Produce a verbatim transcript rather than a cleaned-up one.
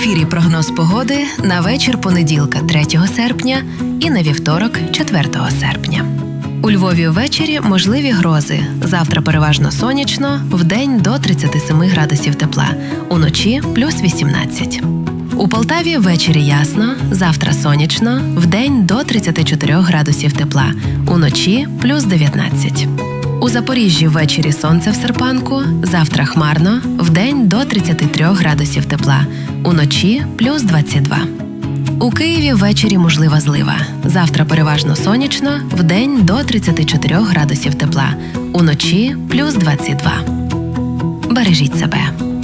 ефірі прогноз погоди на вечір понеділка третього серпня і на вівторок четвертого серпня. У Львові ввечері можливі грози. Завтра переважно сонячно, вдень до тридцяти семи градусів тепла, уночі плюс вісімнадцять. У Полтаві ввечері ясно, завтра сонячно, вдень до тридцяти чотирьох градусів тепла, уночі плюс дев'ятнадцять. У Запоріжжі ввечері сонце в серпанку, завтра хмарно, вдень до тридцяти трьох градусів тепла, уночі плюс двадцять два. У Києві ввечері можлива злива. Завтра переважно сонячно, вдень до тридцяти чотирьох градусів тепла, уночі плюс двадцять два. Бережіть себе.